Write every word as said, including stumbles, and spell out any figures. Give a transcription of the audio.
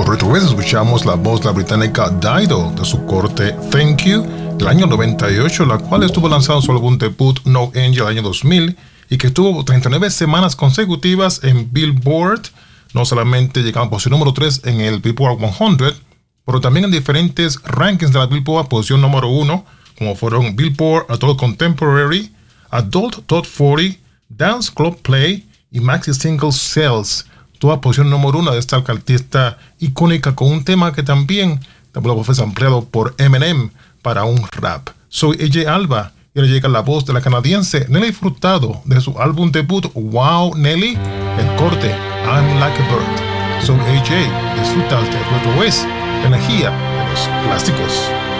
los Retrowest escuchamos la voz de la británica Dido de su corte Thank You del año noventa y ocho, la cual estuvo lanzado en su álbum debut No Angel del año dos mil y que estuvo treinta y nueve semanas consecutivas en Billboard, no solamente llegando a posición número tres en el Billboard cien, pero también en diferentes rankings de la Billboard, posición número uno, como fueron Billboard Adult Contemporary, Adult Top cuarenta, Dance Club Play y Maxi Single Sales. Toda posición número uno de esta artista icónica con un tema que también fue ampliado por Eminem para un rap. Soy A J Alba y ahora llega la voz de la canadiense Nelly Furtado de su álbum debut Wow Nelly, el corte I'm Like a Bird. Soy A J, disfruta de Retro West, la energía de los clásicos.